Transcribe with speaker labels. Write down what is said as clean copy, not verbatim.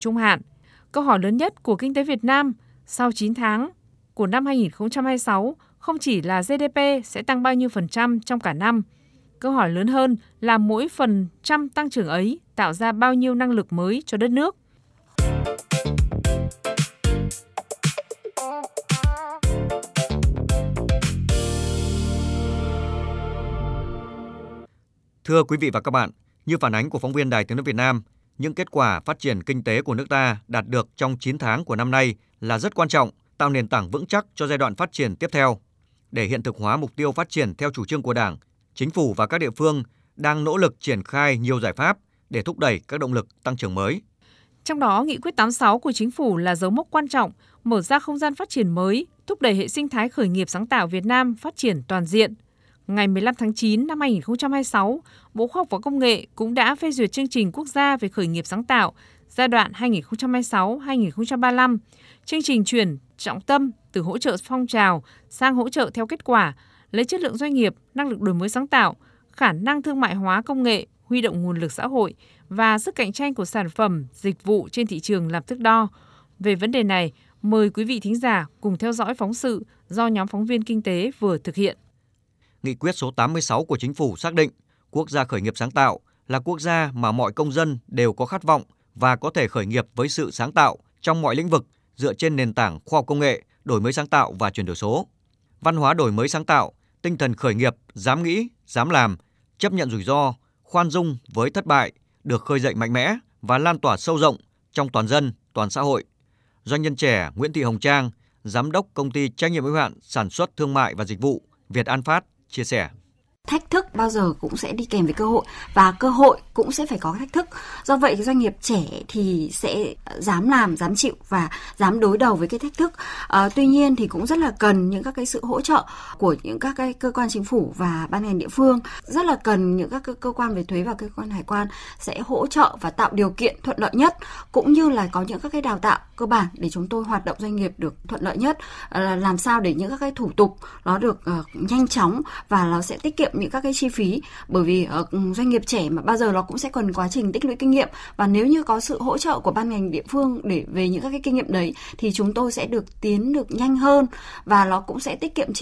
Speaker 1: trung hạn. Câu hỏi lớn nhất của kinh tế Việt Nam sau 9 tháng của năm 2026 không chỉ là GDP sẽ tăng bao nhiêu % trong cả năm. Câu hỏi lớn hơn là mỗi phần trăm tăng trưởng ấy tạo ra bao nhiêu năng lực mới cho đất nước.
Speaker 2: Thưa quý vị và các bạn, như phản ánh của phóng viên Đài Tiếng nói Việt Nam, những kết quả phát triển kinh tế của nước ta đạt được trong 9 tháng của năm nay là rất quan trọng, tạo nền tảng vững chắc cho giai đoạn phát triển tiếp theo. Để hiện thực hóa mục tiêu phát triển theo chủ trương của Đảng, Chính phủ và các địa phương đang nỗ lực triển khai nhiều giải pháp để thúc đẩy các động lực tăng trưởng mới.
Speaker 1: Trong đó, Nghị quyết 86 của Chính phủ là dấu mốc quan trọng, mở ra không gian phát triển mới, thúc đẩy hệ sinh thái khởi nghiệp sáng tạo Việt Nam phát triển toàn diện. Ngày 15 tháng 9 năm 2026, Bộ Khoa học và Công nghệ cũng đã phê duyệt chương trình quốc gia về khởi nghiệp sáng tạo giai đoạn 2026-2035. Chương trình chuyển trọng tâm từ hỗ trợ phong trào sang hỗ trợ theo kết quả, lấy chất lượng doanh nghiệp, năng lực đổi mới sáng tạo, khả năng thương mại hóa công nghệ, huy động nguồn lực xã hội và sức cạnh tranh của sản phẩm, dịch vụ trên thị trường làm thước đo. Về vấn đề này, mời quý vị thính giả cùng theo dõi phóng sự do nhóm phóng viên kinh tế vừa thực hiện.
Speaker 2: Nghị quyết số 86 của Chính phủ xác định quốc gia khởi nghiệp sáng tạo là quốc gia mà mọi công dân đều có khát vọng và có thể khởi nghiệp với sự sáng tạo trong mọi lĩnh vực dựa trên nền tảng khoa học công nghệ, đổi mới sáng tạo và chuyển đổi số. Văn hóa đổi mới sáng tạo, tinh thần khởi nghiệp, dám nghĩ, dám làm, chấp nhận rủi ro, khoan dung với thất bại được khơi dậy mạnh mẽ và lan tỏa sâu rộng trong toàn dân, toàn xã hội. Doanh nhân trẻ Nguyễn Thị Hồng Trang, Giám đốc Công ty trách nhiệm hữu hạn sản xuất thương mại và dịch vụ Việt An Phát chia sẻ.
Speaker 3: Thách thức bao giờ cũng sẽ đi kèm với cơ hội và cơ hội cũng sẽ phải có thách thức. Do vậy doanh nghiệp trẻ thì sẽ dám làm, dám chịu và dám đối đầu với cái thách thức. Tuy nhiên thì cũng rất là cần những các cái sự hỗ trợ của những các cái cơ quan chính phủ và ban ngành địa phương. Rất là cần những các cơ quan về thuế và cơ quan hải quan sẽ hỗ trợ và tạo điều kiện thuận lợi nhất, cũng như là có những các cái đào tạo cơ bản để chúng tôi hoạt động doanh nghiệp được thuận lợi nhất, làm sao để những các cái thủ tục nó được nhanh chóng và nó sẽ tiết kiệm những các cái chi phí, bởi vì doanh nghiệp trẻ mà bao giờ nó cũng sẽ cần quá trình tích lũy kinh nghiệm, và nếu như có sự hỗ trợ của ban ngành địa phương để về những các cái kinh nghiệm đấy thì chúng tôi sẽ được tiến được nhanh hơn và nó cũng sẽ tiết kiệm chi